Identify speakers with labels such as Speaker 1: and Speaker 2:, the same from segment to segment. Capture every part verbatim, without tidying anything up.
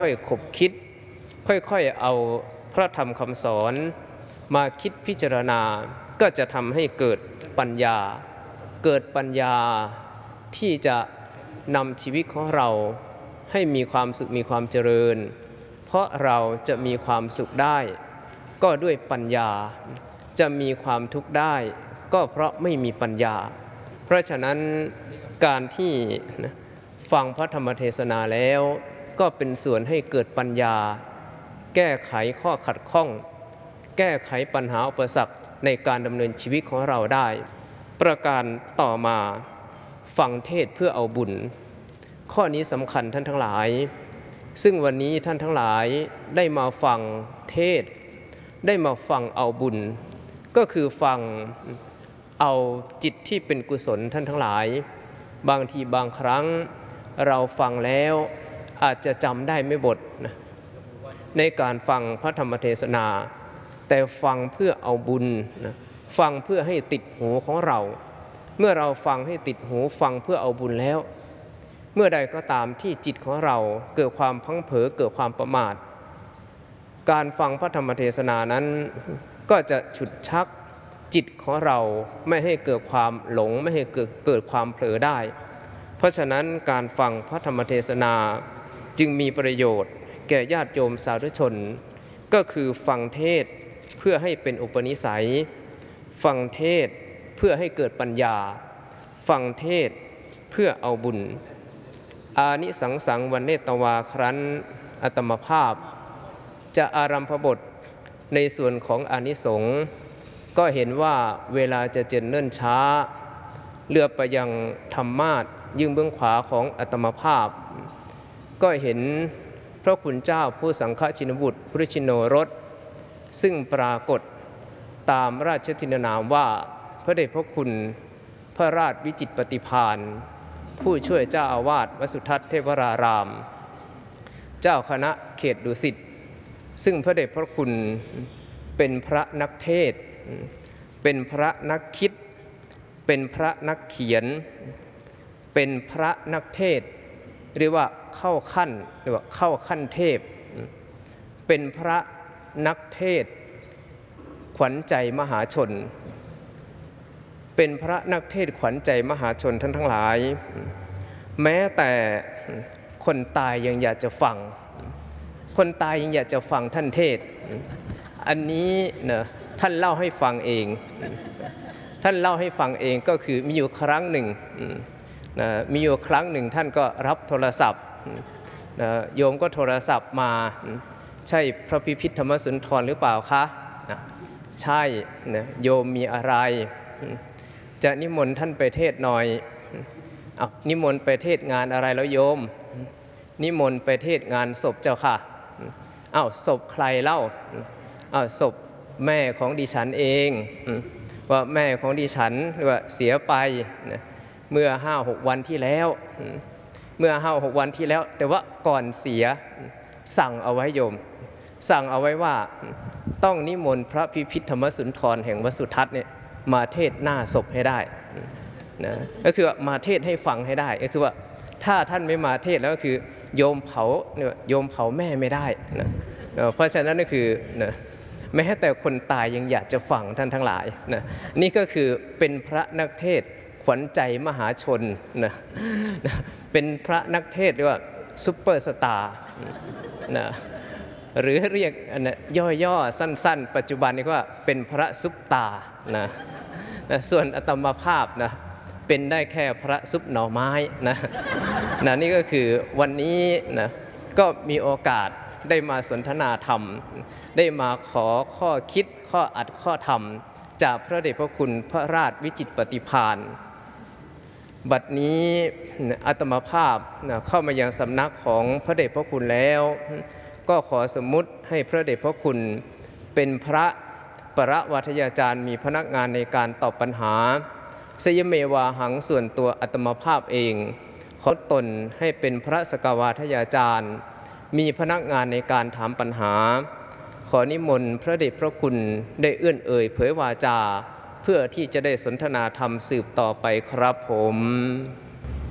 Speaker 1: ค่อยๆคบคิดค่อยๆเอาพระธรรมคำสอนมาคิดพิจารณาก็จะทำให้เกิดปัญญาเกิดปัญญาที่จะนำชีวิตของเราให้มีความสุขมีความเจริญเพราะเราจะมีความสุขได้ก็ด้วยปัญญาจะมีความทุกข์ได้ก็เพราะไม่มีปัญญาเพราะฉะนั้นการที่ฟังพระธรรมเทศนาแล้วก็เป็นส่วนให้เกิดปัญญาแก้ไขข้อขัดข้องแก้ไขปัญหาอุปสรรคในการดำเนินชีวิตของเราได้ประการต่อมาฟังเทศเพื่อเอาบุญข้อนี้สำคัญท่านทั้งหลายซึ่งวันนี้ท่านทั้งหลายได้มาฟังเทศได้มาฟังเอาบุญก็คือฟังเอาจิตที่เป็นกุศลท่านทั้งหลายบางทีบางครั้งเราฟังแล้วอาจจะจำได้ไม่หมดนะในการฟังพระธรรมเทศนาแต่ฟังเพื่อเอาบุญนะฟังเพื่อให้ติดหูของเราเมื่อเราฟังให้ติดหูฟังเพื่อเอาบุญแล้วเมื่อใดก็ตามที่จิตของเราเกิดความพังเผลอเกิดความประมาทการฟังพระธรรมเทศนานั้นก็จะฉุดชักจิตของเราไม่ให้เกิดความหลงไม่ให้เกิดเกิดความเผลอได้เพราะฉะนั้นการฟังพระธรรมเทศนาจึงมีประโยชน์แก่ญาติโยมสาธุชนก็คือฟังเทศเพื่อให้เป็นอุปนิสัยฟังเทศเพื่อให้เกิดปัญญาฟังเทศเพื่อเอาบุญอานิสังสังวันเนตวาครั้นอัตมภาพจะอารัมภบทในส่วนของอานิสงส์ก็เห็นว่าเวลาจะเจริญเนิ่นช้าเลือบไปยังธรรมาสยื่นเบื้องขวาของอัตมภาพก็เห็นพระคุณเจ้าผู้สังฆชินบุตรพุทธชินโนรสซึ่งปรากฏตามราชทินนามว่าพระเดชพระคุณพระราชวิจิตรปฏิภาณผู้ช่วยเจ้าอาวาสวัดสุทัศน์เทพวรารามเจ้าคณะเขตดุสิตซึ่งพระเดชพระคุณเป็นพระนักเทศน์เป็นพระนักคิดเป็นพระนักเขียนเป็นพระนักเทศน์เรียกว่าเข้าขั้นเรียกว่าเข้าขั้นเทพเป็นพระนักเทศน์ขวัญใจมหาชนเป็นพระนักเทศน์ขวัญใจมหาชนท่านทั้งหลายแม้แต่คนตายยังอยากจะฟังคนตายยังอยากจะฟังท่านเทศน์อันนี้นะท่านเล่าให้ฟังเองท่านเล่าให้ฟังเองก็คือมีอยู่ครั้งหนึ่งนะมีอยู่ครั้งหนึ่งท่านก็รับโทรศัพท์นะโยมก็โทรศัพท์มาใช่พระพิพิธธรรมสุนทรหรือเปล่าคะนะใช่นะโยมมีอะไรจะนิมนต์ท่านไปเทศหน่อยอ่ะนิมนต์ไปเทศงานอะไรแล้วโยมนิมนต์ไปเทศงานศพเจ้าค่ะอ้าวศพใครเล่าอ้าวศพแม่ของดิฉันเองว่าแม่ของดิฉันว่าเสียไปเมื่อห้าหกวันที่แล้วเมื่อห้าหกวันที่แล้วแต่ว่าก่อนเสียสั่งเอาไว้โยมสั่งเอาไว้ว่าต้องนิมนต์พระพิพิธธรรมสุนทรแห่งวัดสุทัศน์เนี่ยมาเทศหน้าศพให้ได้นะก็คือว่ามาเทศให้ฟังให้ได้ก็คือว่าถ้าท่านไม่มาเทศแล้วก็คือโยมเผาโยมเผาแม่ไม่ได้นะเพราะฉะนั้นก็คือนะแม้แต่คนตายยังอยากจะฟังท่านทั้งหลายนะนี่ก็คือเป็นพระนักเทศขวัญใจมหาชนนะนะเป็นพระนักเทศเรียกว่าซุปเปอร์สตาร์นะหรือเรียกนะย่อๆสั้นๆปัจจุบันนี้ว่าเป็นพระซุปตานะนะส่วนอาตมาภาพนะเป็นได้แค่พระซุปหน่อไม้นะนะนี่ก็คือวันนี้นะก็มีโอกาสได้มาสนทนาธรรมได้มาขอข้อคิดข้ออัดข้อธรรมจากพระเดชพระคุณพระราชวิจิตรปฏิภาณบัดนี้อาตมาภาพเข้ามายังสำนักของพระเดชพระคุณแล้วก็ขอสมมุติให้พระเดชพระคุณเป็นพระประวัทยาจารย์มีพนักงานในการตอบปัญหาสยเมวาหังส่วนตัวอาตมาภาพเองขอตนให้เป็นพระสกวาทยาจารย์มีพนักงานในการถามปัญหาขอนิมนต์พระเดชพระคุณได้เอื้อนเอ่ยเผยวาจาเพื่อที่จะได้สนทนาธรรมสืบต่อไปครับผม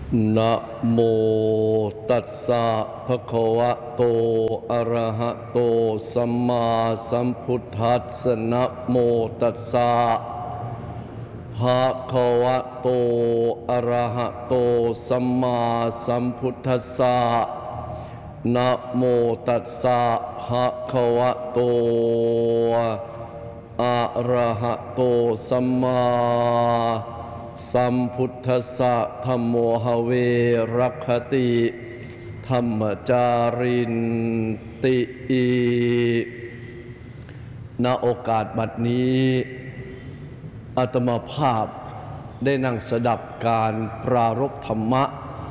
Speaker 2: นะโมตัสสะภะคะวะโตอะระหะโตสัมมาสัมพุทธัสสะนะโมตัสสะภะคะวะโตอะระหะโตสัมมาสัมพุทธัสสะนะโมตัสสะภะคะวะโตอะระหะโตสัมมาสัมพุทธัสสะธัมโมหเวรัคขติธัมมจารินติณโอกาสบัดนี้อาตมาภาพได้นั่งสดับการปรารภธรรมะ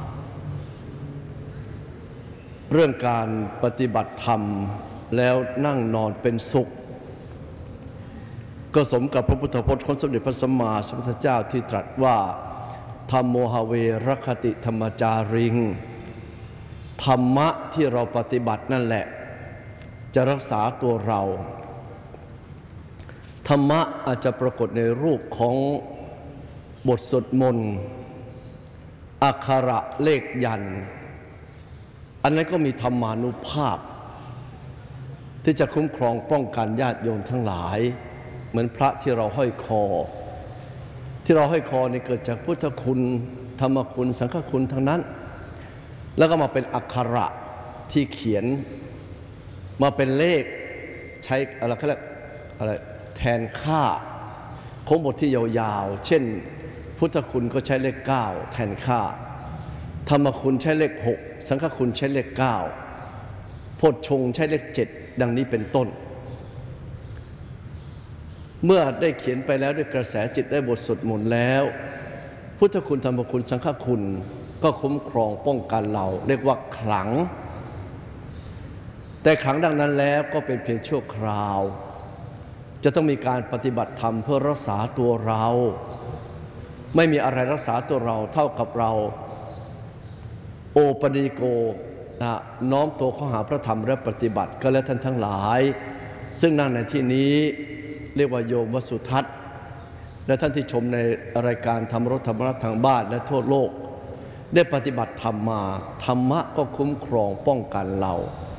Speaker 2: เรื่องการปฏิบัติธรรมแล้วนั่งนอนเป็นสุขก็สมกับพระพุทธพจน์ของสมเด็จพระสัมมาสัมพุทธเจ้าที่ตรัสว่าธัมโมหเวรัคขติธัมมจาริงธรรมะที่เราปฏิบัตินั่นแหละจะรักษาตัวเราธรรมะอาจจะปรากฏในรูปของบทสวดมนต์อักขระเลขยันต์อันนั้นก็มีธรรมานุภาพที่จะคุ้มครองป้องกันญาติโยมทั้งหลายเหมือนพระที่เราห้อยคอที่เราห้อยคอนี่เกิดจากพุทธคุณธรรมคุณสังฆคุณทั้งนั้นแล้วก็มาเป็นอักขระที่เขียนมาเป็นเลขใช้อะไรเขาเรียกอะไรแทนค่าของบทที่ยาวๆเช่นพุทธคุณก็ใช้เลขเก้าแทนค่าธรรมคุณใช้เลขหกสังฆคุณใช้เลขเก้าโพชฌงค์ใช้เลขเจ็ดดังนี้เป็นต้นเมื่อได้เขียนไปแล้วด้วยกระแสจิตได้บทสวดมนต์แล้วพุทธคุณธรรมคุณสังฆคุณก็คุ้มครองป้องกันเราเรียกว่าขลังแต่ขลังดังนั้นแล้วก็เป็นเพียงชั่วคราวจะต้องมีการปฏิบัติธรรมเพื่อรักษาตัวเราไม่มีอะไรรักษาตัวเราเท่ากับเราโอปนิโกนะน้อมตัวเข้าหาพระธรรมและปฏิบัติก็แล้วท่านทั้งหลายซึ่งนั่งในที่นี้เรียกว่าโยมวสุทัศน์และท่านที่ชมในรายการธรรมรสธรรมรัตน์ทางบ้านและทั่วโลกได้ปฏิบัติธรรมมาธรรมะก็คุ้มครองป้องกันเรา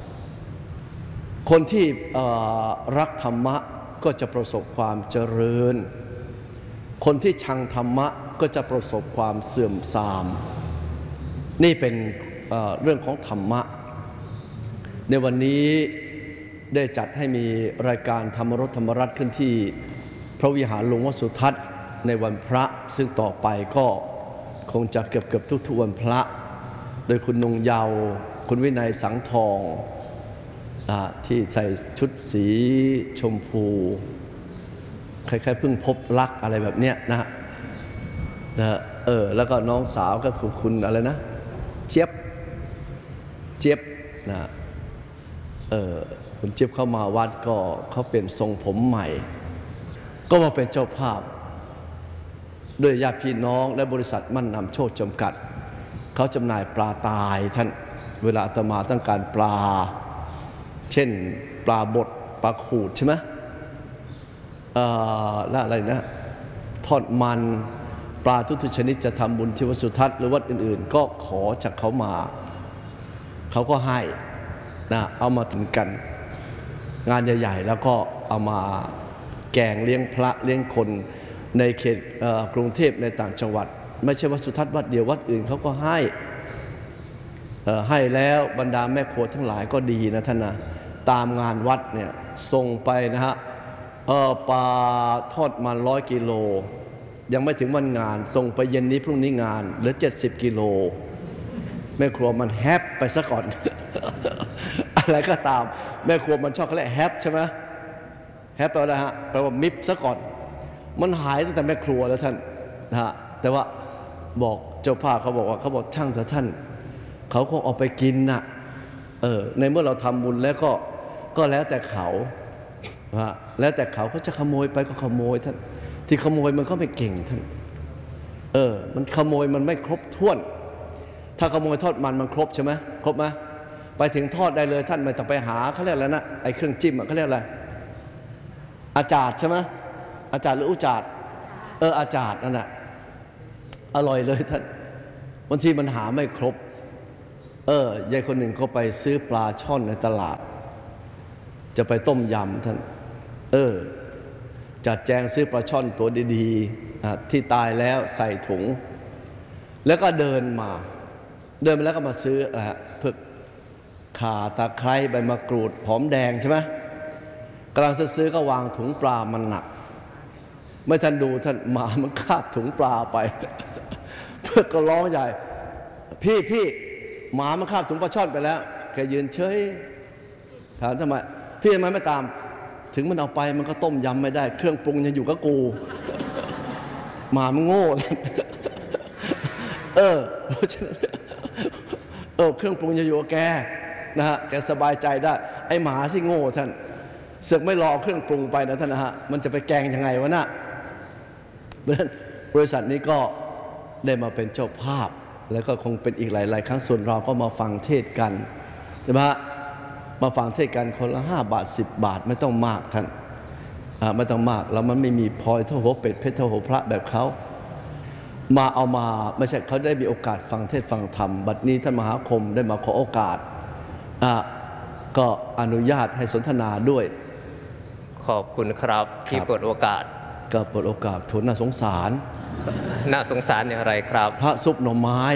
Speaker 2: คนที่รักธรรมะก็จะประสบความเจริญคนที่ชังธรรมะก็จะประสบความเสื่อมทรามนี่เป็นเอ่อเรื่องของธรรมะในวันนี้ได้จัดให้มีรายการธรรมรสธรรมรัตน์ขึ้นที่พระวิหารหลวงวสุทัศน์ในวันพระซึ่งต่อไปก็คงจะเกือบเกือบทุกๆวันพระโดยคุณนงเยาว์คุณวินัยสังทองที่ใส่ชุดสีชมพูคล้ายๆเพิ่งพบรักอะไรแบบเนี้ยนะนะเออแล้วก็น้องสาวก็คือคุณอะไรนะเจี๊ยบเจี๊ยบนะเออคุณเจี๊ยบเข้ามาวัดก็เขาเป็นทรงผมใหม่ก็มาเป็นเจ้าภาพด้วยญาติพี่น้องและบริษัทมั่นนำโชคจำกัดเขาจำหน่ายปลาตายท่านเวลาอาตมาต้องการปลาเช่นปลาบดปลาขูดใช่ไหมเอ่อและอะไรนะทอดมันปลาทุกชนิดจะทำบุญที่วัดสุทัศน์หรือวัดอื่นๆก็ขอจากเขามาเขาก็ให้นะเอามาถึงกันงานใหญ่ๆแล้วก็เอามาแกงเลี้ยงพระเลี้ยงคนในเขตกรุงเทพในต่างจังหวัดไม่ใช่วัดสุทัศน์วัดเดียววัดอื่นเขาก็ให้ให้แล้วบรรดาแม่ครัวทั้งหลายก็ดีนะท่านนะตามงานวัดเนี่ยส่งไปนะฮะปลาทอดมันร้อยกิโลยังไม่ถึงวันงานส่งไปเย็นนี้พรุ่งนี้งานเหลือเจ็ดสิบกิโลแม่ครัวมันแฮปไปซะก่อน อะไรก็ตามแม่ครัวมันชอบเขาเรียกแฮปใช่ไหมแฮปแปลว่าอะไรฮะแปลว่ามิบซะก่อนมันหายตั้งแต่แม่ครัวแล้วท่านนะฮะแต่ว่าบอกเจ้าภาพเขาบอกว่าเขาบอกช่างเถอะท่านเขาคงเอาไปกินน่ะเออในเมื่อเราทำบุญแล้วก็ก็แล้วแต่เขาฮะแล้วแต่เขาเขาจะขโมยไปก็ขโมยท่านที่ขโมยมันก็ไม่เก่งท่านเออมันขโมยมันไม่ครบถ้วนถ้าขโมยทอดมันมันครบใช่ไหมครบไหมไปถึงทอดได้เลยท่านไม่ต้องไปหาเขาเรียกอะไรนะไอ้เครื่องจิ้มเขาเรียกอะไรอาจารย์ใช่ไหมอาจารย์หรืออุจารเอออาจารย์นั่นแหละอร่อยเลยท่านบางทีมันหาไม่ครบเออยายคนหนึ่งเขาไปซื้อปลาช่อนในตลาดจะไปต้มยำท่านเออจัดแจงซื้อปลาช่อนตัวดีๆที่ตายแล้วใส่ถุงแล้วก็เดินมาเดินไปแล้วก็มาซื้ออะไรเพื่อข่าตะไคร้ใบมะกรูดหอมแดงใช่ไหมกำลังซื้อก็วางถุงปลามันหนักไม่ทันดูท่านหมามันคาบถุงปลาไปเพื่อก็ร้องใหญ่พี่พี่หมามันคาบถุงปลาช่อนไปแล้วแกยืนเฉยถามทำไมพี่ทำไมไม่ตามถึงมันเอาไปมันก็ต้มยำไม่ได้เครื่องปรุงยังอยู่กับกูหมามันโง่เออเพราะฉะนั้นเออเครื่องปรุงยังอยู่กับแกนะฮะแกสบายใจได้ไอหมาสิโง่ท่านเสือกไม่รอเครื่องปรุงไปนะท่านนะฮะมันจะไปแกงยังไงวะน่ะเพราะฉะนั้นบริษัทนี้ก็ได้มาเป็นเจ้าภาพแล้วก็คงเป็นอีกหลายๆครั้งส่วนเราก็มาฟังเทศกันใช่ไหมฮะมาฟังเทศกันคนละห้าบาทสิบบาทไม่ต้องมากท่านไม่ต้องมากแล้วมันไม่มีพลอยเท่าหัวเป็ดเพชรเท่าหัวพระแบบเขามาเอามาไม่ใช่เขาได้มีโอกาสฟังเทศฟังธรรมบัดนี้ท่านมหาคมได้มาขอโอกาสก็อนุญาตให้สนทนาด้วย
Speaker 1: ขอบคุณครับที่เปิดโอกาส
Speaker 2: ก็เปิดโอกาสทุนน่าสงสาร
Speaker 1: น่าสงสารอย่างไรครับ
Speaker 2: พระซุปหน่อไม้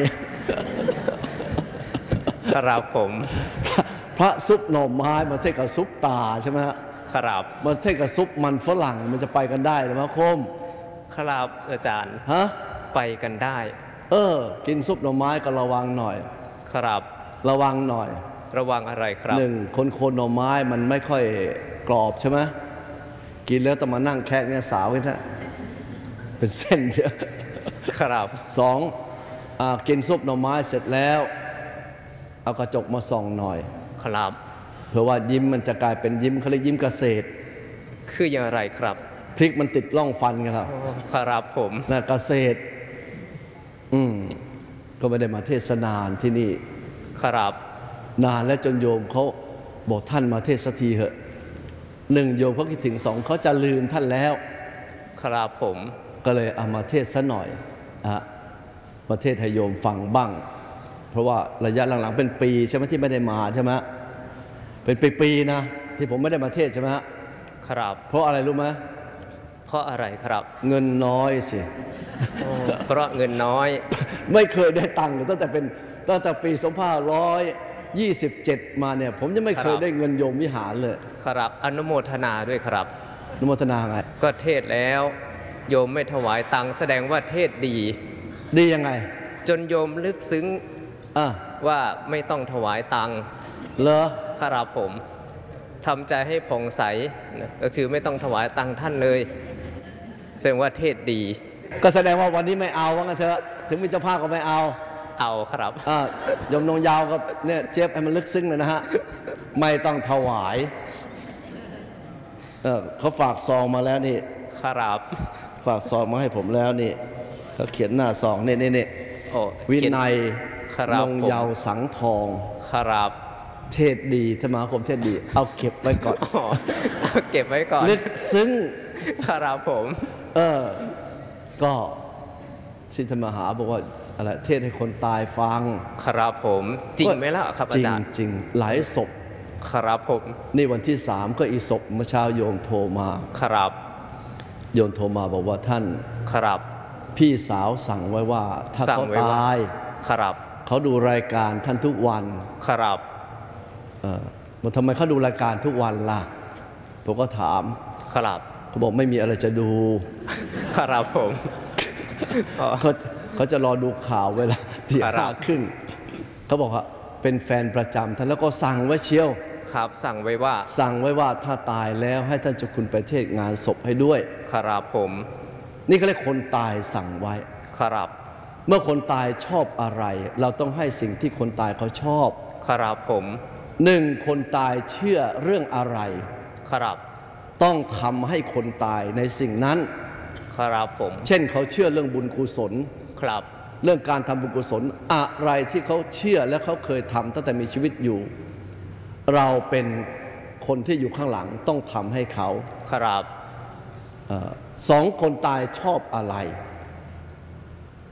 Speaker 1: ครับผม
Speaker 2: พระซุปหน่อไม้มาเทศกับซุปตาใช่ไหมฮะ
Speaker 1: ครับ
Speaker 2: มาเทศกับซุปมันฝรั่งมันจะไปกันได้หรือมะคม
Speaker 1: ครับอาจารย์
Speaker 2: ฮะ
Speaker 1: ไปกันได้
Speaker 2: เออกินซุปหน่อไม้ก็ระวังหน่อย
Speaker 1: ครับ
Speaker 2: ระวังหน่อย
Speaker 1: ระวังอะไรครับ
Speaker 2: หนึ่งคนคนหน่อไม้มันไม่ค่อยกรอบใช่ไหมกินแล้วต้องมานั่งแคะเนี่ยสาวไว้ท่าเป็นเส้นเยอะ
Speaker 1: ครับ
Speaker 2: สองกินซุปหน่อไม้เสร็จแล้วเอากระจกมาส่องหน่อย
Speaker 1: ครับ
Speaker 2: เพื่อว่ายิ้มมันจะกลายเป็นยิ้มเขาเรียกยิ้มเกษตร
Speaker 1: คืออย่างไรครับ
Speaker 2: พริกมันติดร่องฟันกันครับ
Speaker 1: ครับผม
Speaker 2: นะเกษตรอืมก็ไม่ได้มาเทศนาที่นี่
Speaker 1: ครับ
Speaker 2: นานแล้วจนโยมเขาบอกท่านมาเทศสักทีเหอะหนึ่งโยมเขาคิดถึงสองเขาจะลืมท่านแล้ว
Speaker 1: ครับผม
Speaker 2: ก็เลยเอามาเทศซะหน่อยอะมาเทศให้โยมฟังบ้างเพราะว่าระยะหลังๆเป็นปีใช่ไหมที่ไม่ได้มาใช่ไหมเป็นปีๆนะที่ผมไม่ได้มาเทศใช่ไหม
Speaker 1: ครับ
Speaker 2: เพราะอะไรรู้ไหม
Speaker 1: เพราะอะไรครับ
Speaker 2: เงินน้อยสิ
Speaker 1: เพราะเงินน้อย
Speaker 2: ไม่เคยได้ตังค์ตั้งแต่เป็นตั้งแต่ปีสองพันห้าร้อยยี่สิบเจ็ดมาเนี่ยผมยังไม่เคยได้เงินโยมวิหารเลย
Speaker 1: ครับอนุโมทนาด้วยครับ
Speaker 2: อนุโมทนาไง
Speaker 1: ก็เทศแล้วโยมไม่ถวายตังค์แสดงว่าเทศดี
Speaker 2: ดียังไง
Speaker 1: จนโยมลึกซึ้งว่าไม่ต้องถวายตังค์
Speaker 2: เหรอ
Speaker 1: ครับผมทำใจให้ผ่องใสก็คือไม่ต้องถวายตังค์ท่านเลยแสดงว่าเทศดี
Speaker 2: ก็แสดงว่าวันนี้ไม่เอาว่างั้นเถอะถึงมีเจ้าภาพก็ไม่เอา
Speaker 1: เอาครับ
Speaker 2: อ่ายมนงยาวกับเนี่ยเจี๊ยบให้มันลึกซึ้งเลยนะฮะไม่ต้องถวายเออเขาฝากซองมาแล้วนี่
Speaker 1: ครับ
Speaker 2: ฝากซองมาให้ผมแล้วนี่เขาเขียนหน้าซองนี่นี่นี่วินัยนงยาวสังทอง
Speaker 1: ครับ
Speaker 2: เทศดีธรรมคมเทศดีเอาเก็บไว้ก่อน
Speaker 1: เอาเก็บไว้ก่อน
Speaker 2: ลึกซึ้ง
Speaker 1: ครับผม
Speaker 2: เออก็สิทธมหาบอกว่าอะไรเทศให้คนตายฟัง
Speaker 1: ครับผมจริงไหมล่ะครับอาจารย์
Speaker 2: จริงหลายศพ
Speaker 1: ครับผม
Speaker 2: นี่วันที่สามก็อีศพเมื่อเช้าโยมโทรมา
Speaker 1: ครับ
Speaker 2: โยมโทรมาบอกว่าท่าน
Speaker 1: ครับ
Speaker 2: พี่สาวสั่งไว้ว่าถ้าเขาตาย
Speaker 1: ครับ
Speaker 2: เขาดูรายการท่านทุกวัน
Speaker 1: ครับ
Speaker 2: เออมันทำไมเขาดูรายการทุกวันล่ะผมก็ถาม
Speaker 1: ครับ
Speaker 2: เขาบอกไม่มีอะไรจะดู
Speaker 1: ครับผม
Speaker 2: เขาเขาจะรอดูข่าวเวลาที่ห้าครึ่งเขาบอกว่าเป็นแฟนประจำท่านแล้วก็สั่งไว้เชียว
Speaker 1: ครับสั่งไว้ว่า
Speaker 2: สั่งไว้ว่าถ้าตายแล้วให้ท่านเจ้าคุณไปเทศงานศพให้ด้วย
Speaker 1: ครับผม
Speaker 2: นี่เขาเรียกคนตายสั่งไว้
Speaker 1: ครับ
Speaker 2: เมื่อคนตายชอบอะไรเราต้องให้สิ่งที่คนตายเขาชอบ
Speaker 1: ครับผม
Speaker 2: หนึ่งคนตายเชื่อเรื่องอะไร
Speaker 1: ครับ
Speaker 2: ต้องทำให้คนตายในสิ่งนั้น
Speaker 1: ครับผม
Speaker 2: เช่นเขาเชื่อเรื่องบุญกุศล
Speaker 1: ครับ
Speaker 2: เรื่องการทำบุญกุศลอะไรที่เขาเชื่อและเขาเคยทำตั้งแต่มีชีวิตอยู่เราเป็นคนที่อยู่ข้างหลังต้องทำให้เขา
Speaker 1: ครับ
Speaker 2: สองคนตายชอบอะไร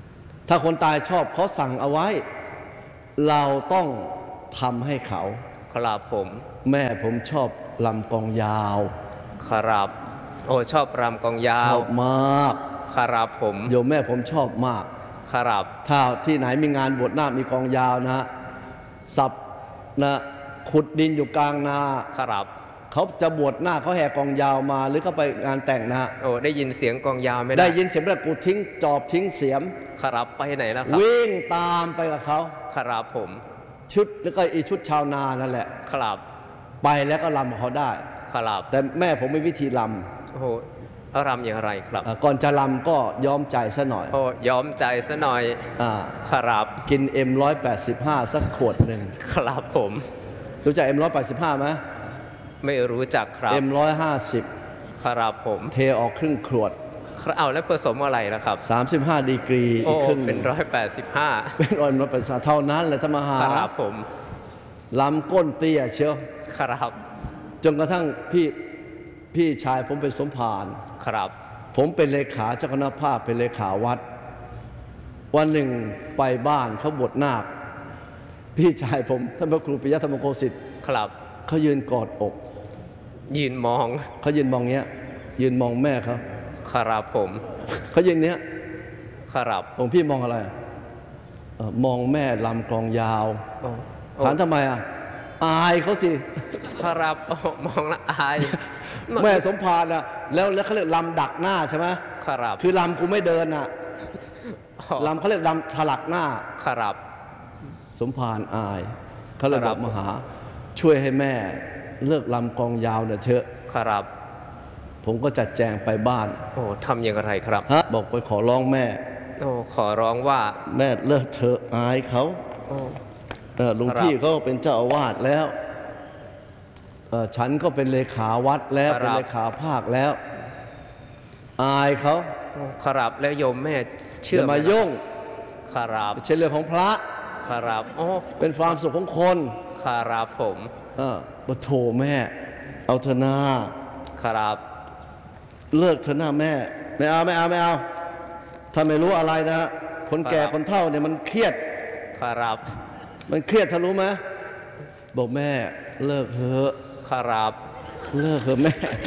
Speaker 2: ถ้าคนตายชอบเขาสั่งเอาไว้ เราต้องทำให้เขา
Speaker 1: ครับผม
Speaker 2: แม่ผมชอบลำกองยาว
Speaker 1: ครับโอ้ชอบรำกองยา
Speaker 2: ช
Speaker 1: ว
Speaker 2: อบมาก
Speaker 1: ครับผม
Speaker 2: โยมแม่ผมชอบมาก
Speaker 1: ครับ
Speaker 2: ถ้าที่ไหนมีงานบวชนาคมีกองยาวนะสับนะขุดดินอยู่กลางนา
Speaker 1: ครับ
Speaker 2: เขาจะบวชหน้าเขาแห่กองยาวมาหรือเขาไปงานแต่งนะ
Speaker 1: โอ้ได้ยินเสียงกองยาวไหมนะ
Speaker 2: ได้ยินเสียงแล้วกูทิ้งจอบทิ้งเสียม
Speaker 1: ครับไปไหนแล้วครับ
Speaker 2: วิ่งตามไปกับเขา
Speaker 1: ครับผม
Speaker 2: ชุดแล้วก็อีชุดชาวนานั่นแหละ
Speaker 1: ครับ
Speaker 2: ไปแล้วก็รำกับเขาได้
Speaker 1: ครับ
Speaker 2: แต่แม่ผมมีวิธีร
Speaker 1: โอ้โหรำอย่างไรครับ
Speaker 2: ำอ่าก่อนจะรำก็ย้อมใจซะหน่อย
Speaker 1: โอ้ย้อมใจซะหน่อย
Speaker 2: อ่า
Speaker 1: ครับ
Speaker 2: กิน เอ็ม ร้อยแปดสิบห้า สักขวดหนึ่ง
Speaker 1: ครับผม
Speaker 2: รู้จัก เอ็ม ร้อยแปดสิบห้าไหม
Speaker 1: ไม่รู้จักครับ
Speaker 2: เอ็ม ร้อยห้าสิบ
Speaker 1: ครับผม
Speaker 2: เทออกครึ่งขวด
Speaker 1: ครับเอาแล้วผสมอะไรนะครับ
Speaker 2: สามสิบห้า ดีกรี
Speaker 1: โอ้
Speaker 2: อีกครึ่งห
Speaker 1: เป็น
Speaker 2: นึ่ง
Speaker 1: ร้อยแปดสิบห้า
Speaker 2: เป็นร้อยร้อยแปดสิบเท่านั้นเลยท่านมหา
Speaker 1: ครับผม
Speaker 2: ลำก้นเตี้ยเชียว
Speaker 1: ครับ
Speaker 2: จนกระทั่งพี่พี่ชายผมเป็นสมภาร
Speaker 1: ครับ
Speaker 2: ผมเป็นเลขาเจ้าคณะภาคเป็นเลขาวัด วันหนึ่งไปบ้านเขาบวชนาค พี่ชายผมท่านพระครูปิยะธรรมโคสิทธิ์
Speaker 1: ครับ
Speaker 2: เขายืนกอดอก
Speaker 1: ยืนมอง
Speaker 2: เขายืนมองเงี้ย ยืนมองแม่เขา
Speaker 1: ครับผม
Speaker 2: เขายืนเนี้ย
Speaker 1: ครับ
Speaker 2: หลวงพี่มองอะไรเอ่อมองแม่ลำกลองยาว
Speaker 1: โอ้
Speaker 2: ถามทำไมอ่ะอายเขาสิ
Speaker 1: ครับโอ้มองละอาย
Speaker 2: แม่สมภารอ่ะแล้วแล้วเขาเรียกลำดักหน้าใช่ไหม
Speaker 1: ครับ
Speaker 2: คือลำกูไม่เดินอ่ะ
Speaker 1: อ๋อ
Speaker 2: ลำเขาเรียกลำถลักหน้า
Speaker 1: ครับ
Speaker 2: สมภารอายเขาเลย
Speaker 1: ครับ
Speaker 2: อบ กมาหา ช่วยให้แม่เลิกลำกองยาวเนี่ยเถอะ
Speaker 1: ครับ
Speaker 2: ผมก็จัดแจงไปบ้าน
Speaker 1: โอ้ทำอย่างไรครับ
Speaker 2: ฮะบอกไปขอร้องแม่
Speaker 1: โอ้ขอร้องว่า
Speaker 2: แม่เลิกเถอะอายเขา
Speaker 1: โอ้
Speaker 2: เอ่อหลวง
Speaker 1: ครับ
Speaker 2: พี่เขาเป็นเจ้าอาวาสแล้วเอ่อฉันก็เป็นเลขาวัดแล้ว
Speaker 1: ครับ
Speaker 2: เป็นเลขาภาคแล้ว อายเขา
Speaker 1: โอ้ครับแล้วโยมแม่เชื่
Speaker 2: อ
Speaker 1: อไห
Speaker 2: ย่ามายุ่ง
Speaker 1: ครับ
Speaker 2: ไม่ใช่เรื่องของพระ
Speaker 1: ครับโอ้
Speaker 2: เป็นความสุขของคน
Speaker 1: ครับผม
Speaker 2: เออปะโถแม่ เอาเถอะนา
Speaker 1: ครับ
Speaker 2: เลิกเถอะหน้าแม่ ไม่เอาไม่เอาไม่เอาถ้าไม่รู้อะไรนะ คนแก่คนเฒ่าเนี่ยมันเครียด
Speaker 1: ครับ
Speaker 2: มันเครียดทะรู้ไหมบอกแม่เลิกเถอะ
Speaker 1: ครับ
Speaker 2: เลิกเถอะแม่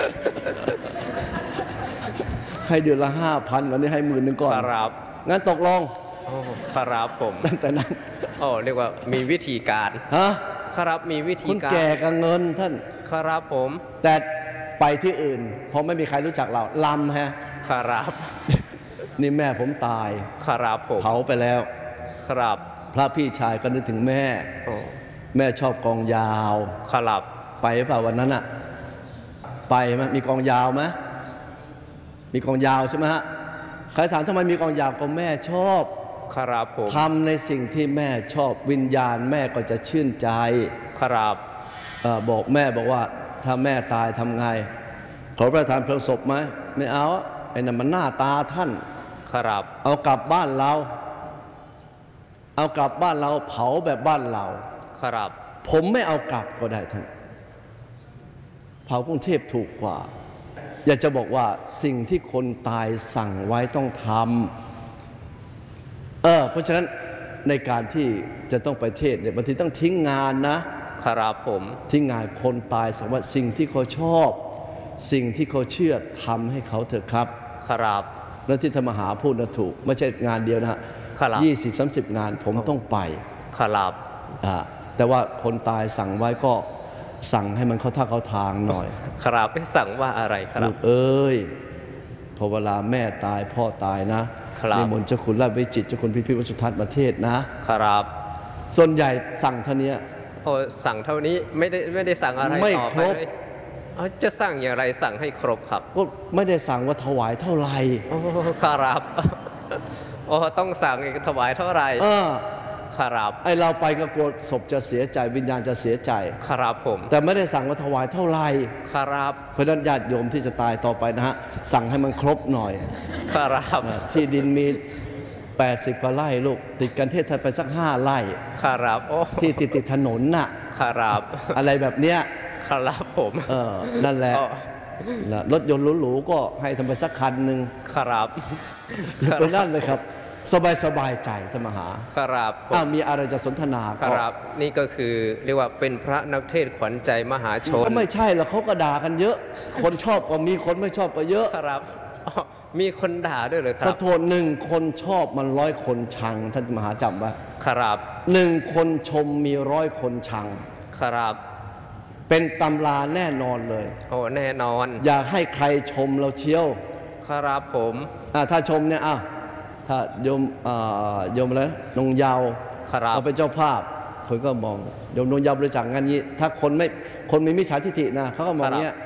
Speaker 2: ให้เดือนละห้าพันวันนี้ให้หมื่นหนึ่งก่อน
Speaker 1: ครับ
Speaker 2: งั้นตกลง
Speaker 1: โอ้ครับผม
Speaker 2: ตั้งแต่นั้น
Speaker 1: โอ้เรียกว่ามีวิธีการ
Speaker 2: ฮะ
Speaker 1: ครับมีวิ
Speaker 2: ค
Speaker 1: ธี
Speaker 2: น
Speaker 1: การ
Speaker 2: แก่กับเงินท่าน
Speaker 1: ครับผม
Speaker 2: แต่ไปที่อื่นเพราะไม่มีใครรู้จักเราลำฮะ
Speaker 1: ครับ
Speaker 2: นี่แม่ผมตาย
Speaker 1: ครับผม
Speaker 2: เผาไปแล้ว
Speaker 1: ครับ
Speaker 2: พระพี่ชายก็นึกถึงแม่
Speaker 1: โอ้
Speaker 2: แม่ชอบกองยาว
Speaker 1: ครับ
Speaker 2: ไปเปล่าวันนั้นอะไปไหมมีกองยาวไหมมีกองยาวใช่ไหมฮะใครถามทำไมมีกองยาวก็แม่ชอบ
Speaker 1: ครับผม
Speaker 2: ทำในสิ่งที่แม่ชอบวิญญาณแม่ก็จะชื่นใจ
Speaker 1: ครับ
Speaker 2: เออบอกแม่บอกว่าถ้าแม่ตายทำไง ขอพระราชทานเพลิงศพไหมไม่เอาอะไอ้นั่นมันหน้าตาท่าน
Speaker 1: ครับ
Speaker 2: เอากลับบ้านเรา เอากลับบ้านเราเผาแบบบ้านเรา
Speaker 1: ครับ
Speaker 2: ผมไม่เอากลับก็ได้ท่าน เผากรุงเทพถูกกว่า อยากจะบอกว่าสิ่งที่คนตายสั่งไว้ต้องทำเออเพราะฉะนั้นในการที่จะต้องไปเทศน์เนี่ยบางทีต้องทิ้งงานนะ
Speaker 1: ครับผม
Speaker 2: ทิ้งงานคนตายสั่งว่าสิ่งที่เขาชอบ สิ่งที่เขาเชื่อทำให้เขาเถอะครับ
Speaker 1: ครับ
Speaker 2: นั่นที่ธรรมหาพูดนะถูก ไม่ใช่งานเดียวนะฮะ
Speaker 1: ครับ
Speaker 2: ยี่สิบสามสิบงานผมต้องไป
Speaker 1: ครับ
Speaker 2: อ่าแต่ว่าคนตายสั่งไว้ก็สั่งให้มันเข้าท่าเข้าทางหน่อย
Speaker 1: ครับให้สั่งว่าอะไรครั
Speaker 2: ลู
Speaker 1: บ
Speaker 2: กเอ้ยพอเวลาแม่ตายพ่อตายนะครับ นิมนต์เจ้าคุณราชวิจิตรเจ้าคุณพิพิธวสุทัศน์ประเทศนะ
Speaker 1: ครับ
Speaker 2: ส่วนใหญ่สั่งเท่านี้
Speaker 1: โอ้สั่งเท่านี้ไม่ได้ไม่ได้สั่งอะไร
Speaker 2: ไม่
Speaker 1: ต่อ
Speaker 2: ค
Speaker 1: ไป
Speaker 2: รบ
Speaker 1: เลยเอาจะสั่งอย่างไรสั่งให้ครบครับ
Speaker 2: ก็ไม่ได้สั่งว่าถวายเท่าไหร่
Speaker 1: โอ้ครับ โอ้ต้องสั่งอีกถวายเท่าไหร่
Speaker 2: เออ
Speaker 1: ครับ
Speaker 2: ไอเราไปก็กลัวศพจะเสียใจวิญญาณจะเสียใจ
Speaker 1: ครับผม
Speaker 2: แต่ไม่ได้สั่งว่าถวายเท่าไหร่
Speaker 1: ครับ
Speaker 2: เพราะฉะนั้นญาติโยมที่จะตายต่อไปนะฮะสั่งให้มันครบหน่อย
Speaker 1: ครับ
Speaker 2: นะที่ดินมีแปดสิบกว่าไร่ลูกติดกันเทศไทยไปสักห้าไร่
Speaker 1: ครับโอ้
Speaker 2: ที่ติดติดถนนน่ะ
Speaker 1: ครับ
Speaker 2: อะไรแบบเนี้ย
Speaker 1: ครับผม
Speaker 2: เออนั่นแหละ
Speaker 1: อ๋อ
Speaker 2: นะรถยนต์หรูๆก็ให้ทำไปสักคันหนึ่ง
Speaker 1: ครับ
Speaker 2: อย่าไปนั่นเลยครับสบายสบายใจธรรมหา
Speaker 1: ครับผม
Speaker 2: อ้าวมีอะไรจะสนทนา
Speaker 1: ค
Speaker 2: ก็
Speaker 1: รับนี่ก็คือเรียกว่าเป็นพระนักเทศน์ขวัญใจมหาชน
Speaker 2: ก็ไม่ใช่แล้วเขาก็ด่ากันเยอะ คนชอบก็มีคนไม่ชอบก็เยอะ
Speaker 1: ครับอ๋อมีคนด่าด้วยเลยค
Speaker 2: ข
Speaker 1: รั
Speaker 2: อบ โทษหนึ่งคนชอบมันร้อยคนชังท่านมหาจำไว้
Speaker 1: ครับ
Speaker 2: หนึ่งคนชมมีร้อยคนชัง
Speaker 1: ครับ
Speaker 2: เป็นตำราแน่นอนเลย
Speaker 1: โอ้แน่นอน
Speaker 2: อยากให้ใครชมเราเชียว
Speaker 1: ครับผม
Speaker 2: อ่ะถ้าชมเนี่ยอ่ะถ้าโยมอ่าโยมอะไรนะนงเยาว
Speaker 1: ครับ
Speaker 2: เราเป็นเจ้าภาพคนก็มองโยมนงเยาวบริจาคงานนี้ ถ้าคนไม่คนมีมิจฉาทิฏฐินะเขาก็มองเนี้ย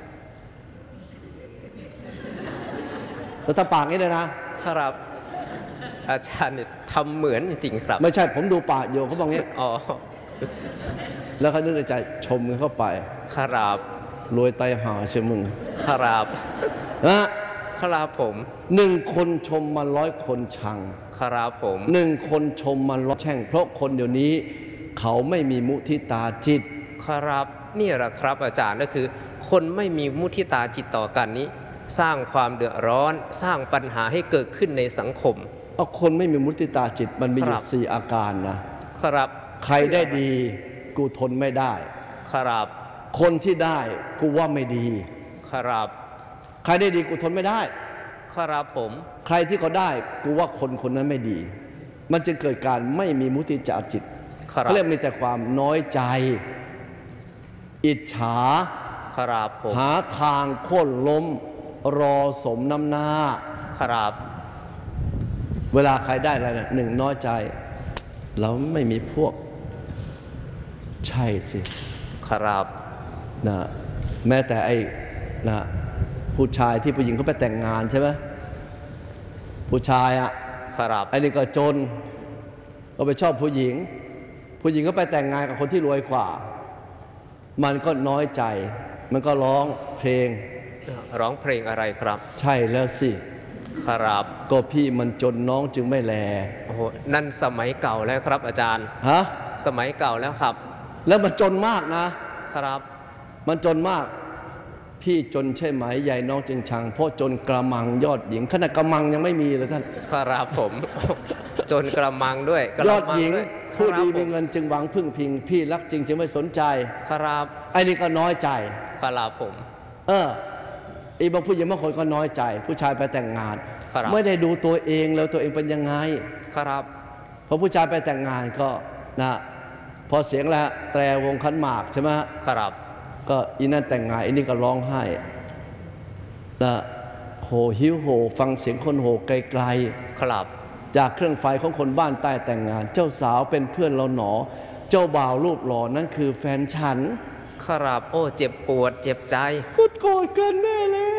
Speaker 2: แล้วตาปากนี้เลยนะครับ
Speaker 1: อาจารย์เนี่ยทำเหมือนจริงๆครับ
Speaker 2: ไม่ใช่ผมดูปากโยมเขาบอกเนี้ย
Speaker 1: อ๋อ
Speaker 2: แล้วเขานึกในใจชมกันเข้าไป
Speaker 1: ครับ
Speaker 2: รวยไตหาเชื่อมึง
Speaker 1: ครับ
Speaker 2: นะครับ
Speaker 1: ผม
Speaker 2: หนึ่งคนชมมาร้อยคนชัง
Speaker 1: ครับผม
Speaker 2: หนึ่งคนชมมันร้อยแช่งเพราะคนเดี๋ยวนี้ เขาไม่มีมุทิตาจิต
Speaker 1: ครับนี่แหละครับอาจารย์ก็คือ คนไม่มีมุทิตาจิตต่อกันนี้ สร้างความเดือดร้อน สร้างปัญหาให้เกิดขึ้นในสังคม
Speaker 2: เอาคนไม่มีมุทิตาจิตมันมีอ
Speaker 1: ครั
Speaker 2: ยู่
Speaker 1: บ
Speaker 2: สี่อาการนะครับ ใครได้ดีกูทนไม่ได้
Speaker 1: ครับ
Speaker 2: คนที่ได้กูว่าไม่ดี
Speaker 1: ครับ
Speaker 2: ใครได้ดีกูทนไม่ได้
Speaker 1: ครับผม
Speaker 2: ใครที่เขาได้กูว่าคนคนนั้นไม่ดี มันจะเกิดการไม่มีมุทิตาจิต
Speaker 1: ครับ
Speaker 2: เขาเรียกมีแต่ความน้อยใจ อิจฉา
Speaker 1: ครับผม
Speaker 2: หาทางโค่นล้ม รอสมน้ำหน้า
Speaker 1: ครับ
Speaker 2: เวลาใครได้อะไรนะหนึ่งน้อยใจ เราไม่มีพวก ใช่สิ
Speaker 1: ครับ
Speaker 2: นะแม้แต่ไอ้นะผู้ชายที่ผู้หญิงเขาไปแต่งงานใช่ไหมผู้ชายอ่ะ
Speaker 1: ครับ
Speaker 2: ไอ้นี่ก็จน ก็ไปชอบผู้หญิง ผู้หญิงก็ไปแต่งงานกับคนที่รวยกว่า มันก็น้อยใจ มันก็ร้องเพลง
Speaker 1: ร้องเพลงอะไรครับ
Speaker 2: ใช่แล้วสิ
Speaker 1: ครับ
Speaker 2: ก็พี่มันจนน้องจึงไม่แล
Speaker 1: โอ้โหนั่นสมัยเก่าแล้วครับ อาจารย์
Speaker 2: ฮะ
Speaker 1: สมัยเก่าแล้วครับ
Speaker 2: แล้วมันจนมากนะ
Speaker 1: ครับ
Speaker 2: มันจนมาก พี่จนใช่ไหมยายน้องจึงชัง เพราะจนกระมังยอดหญิงขนาดกระมังยังไม่มีเลยท่าน
Speaker 1: ครับผม จนกระมังด้วยกระ
Speaker 2: ยอด
Speaker 1: มัง
Speaker 2: หญิง
Speaker 1: ด้วย
Speaker 2: ผู้ดี
Speaker 1: ครับผ
Speaker 2: มีเงินจึงหวังพึ่งพิง พี่รักจริงจึงไม่สนใจ
Speaker 1: ครับ
Speaker 2: ไอ้นี่ก็น้อยใจ
Speaker 1: ครับผม
Speaker 2: เอออีบางผู้หญิงบางคนก็น้อยใจ ผู้ชายไปแต่งงาน
Speaker 1: ครับ
Speaker 2: ไม่ได้ดูตัวเองแล้วตัวเองเป็นยังไง
Speaker 1: ครับ
Speaker 2: พอผู้ชายไปแต่งงานก็นะพอเสียงแล้วแตรวงขันหมากใช่ไหมฮะ
Speaker 1: ครับ
Speaker 2: ก็อีนั่นแต่งงานอีนี่ก็ร้องไห้นะโหหิวโหฟังเสียงคนโหไกล
Speaker 1: ครับ
Speaker 2: ๆจากเครื่องไฟของคนบ้านใต้แต่งงาน เจ้าสาวเป็นเพื่อนเราหนอ เจ้าบ่าวรูปหล่อนั่นคือแฟนฉัน
Speaker 1: ครับ โอ้ เจ็บปวด เจ็บใจ
Speaker 2: กูโกรธกันแน่แล้ว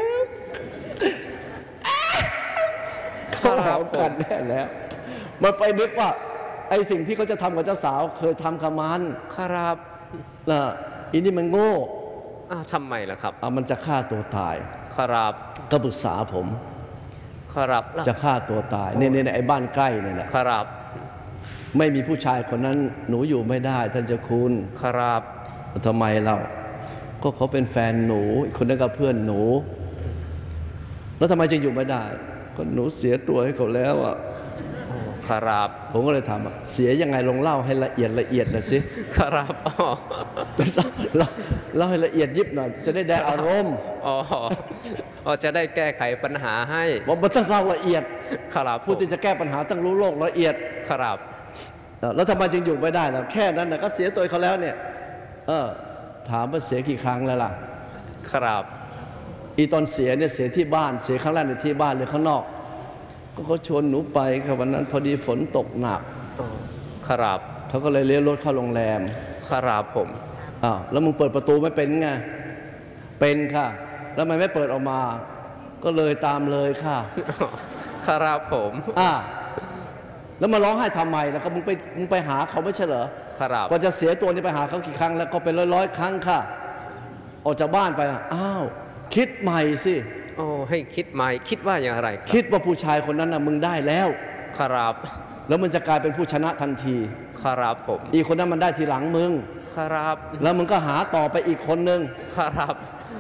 Speaker 1: ค
Speaker 2: เขา
Speaker 1: รั
Speaker 2: หา
Speaker 1: บผ
Speaker 2: กัน
Speaker 1: ม
Speaker 2: แน่แล้วมันไปนึกว่าไอ้สิ่งที่เขาจะทำกับเจ้าสาวเคยทำกับมัน
Speaker 1: ครับ
Speaker 2: นะอีนี่มันโง่
Speaker 1: อ้าวทำไมล่ะครับ
Speaker 2: อ่ะมันจะฆ่าตัวตาย
Speaker 1: ครับ
Speaker 2: ก็ปรึกษาผม
Speaker 1: ครับแล้ว
Speaker 2: จะฆ่าตัวตายเนี่ยเนี่ยไอ้บ้านใกล้เนี่ยนะ
Speaker 1: ครับ
Speaker 2: ไม่มีผู้ชายคนนั้นหนูอยู่ไม่ได้ท่านเจ้าคุณ
Speaker 1: ครับ
Speaker 2: ทำไมเราก็เขาเป็นแฟนหนูอีกคนนั้นก็เพื่อนหนู แล้วทำไมจึงอยู่ไม่ได้ก็หนูเสียตัวให้เขาแล้วอ่ะ
Speaker 1: โอ้ครับ
Speaker 2: ผมก็เลยถามว่าเสียยังไงลองเล่าให้ละเอียดละเอียดหน่อยสิ
Speaker 1: ครับอ๋อ
Speaker 2: เล่าเล่าให้ละเอียดยิบหน่อยจะได้ได้อารมณ์
Speaker 1: อ๋ออ๋อจะได้แก้ไขปัญหาให้
Speaker 2: ว่ามันต้องเล่าละเอียด
Speaker 1: ครับ
Speaker 2: ผู้ที่จะแก้ปัญหาต้องรู้โลกละเอียด
Speaker 1: ครับ
Speaker 2: แล้วทำไมจึงอยู่ไม่ได้ล่ะแค่นั้นนะก็เสียตัวเขาแล้วเนี่ยเออถามว่าเสียกี่ครั้งแล้วล่ะ
Speaker 1: ครับ
Speaker 2: อีตอนเสียเนี่ยเสียที่บ้านเสียครั้งแรกในที่บ้านหรือข้างนอก ก็เขาชวนหนูไปครับวันนั้นพอดีฝนตกหนัก
Speaker 1: อ๋อครับ
Speaker 2: เขาก็เลยเลี้ยวรถเข้าโรงแรม
Speaker 1: ครับผม
Speaker 2: อ้าวแล้วมึงเปิดประตูไม่เป็นไงเป็นค่ะ แล้วทำไมไม่เปิดออกมา ก็เลยตามเลยค่ะ
Speaker 1: ครับผม
Speaker 2: อ่าแล้วมาร้องไห้ทำไมแล้วก็มึงไปมึงไปหาเขาไม่ใช่เหรอ
Speaker 1: ครับ
Speaker 2: กว่าจะเสียตัวนี้ไปหาเขากี่ครั้งแล้วก็เป็นร้อยร้อยๆครั้งค่ะ ออกจากบ้านไปนะอ้าวคิดใหม่สิ
Speaker 1: โอ้ให้คิดใหม่คิดว่าอย่างไรครับ
Speaker 2: คิดว่าผู้ชายคนนั้นนะมึงได้แล้ว
Speaker 1: ครับ
Speaker 2: แล้วมันจะกลายเป็นผู้ชนะทันที
Speaker 1: ครับผม
Speaker 2: อีกคนนั้นมันได้ทีหลังมึง
Speaker 1: ครับ
Speaker 2: แล้วมึงก็หาต่อไปอีกคนนึง
Speaker 1: ครับ